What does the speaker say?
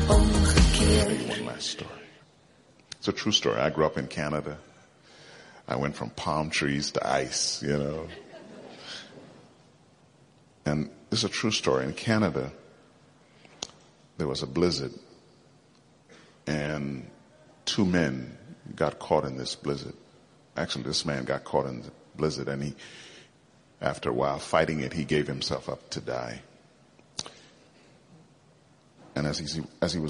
One last story. It's a true story. I grew up in Canada. I went from palm trees to ice, you know. And it's a true story. In Canada, there was a blizzard, and 2 men got caught in this blizzard. Actually, this man got caught in the blizzard, and after a while fighting it, he gave himself up to die. And as he was